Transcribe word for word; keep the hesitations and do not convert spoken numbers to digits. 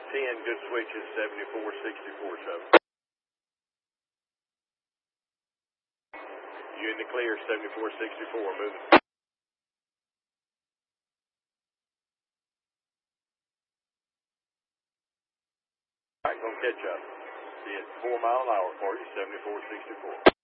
ten, good switches, seventy-four sixty-four, seven. You in the clear, seventy-four sixty-four, moving. All right, gonna catch up. See it four mile an hour for you, seventy-four sixty-four.